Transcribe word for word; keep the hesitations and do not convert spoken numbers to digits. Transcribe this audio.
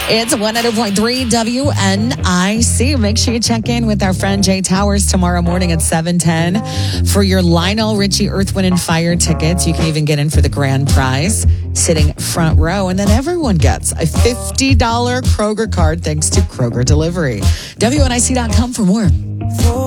It's one hundred point three W N I C. Make sure you check in with our friend Jay Towers tomorrow morning at seven ten for your Lionel Richie Earth, Wind and Fire tickets. You can even get in for the grand prize, sitting front row. And then everyone gets a fifty dollars Kroger card thanks to Kroger Delivery. W N I C dot com for more.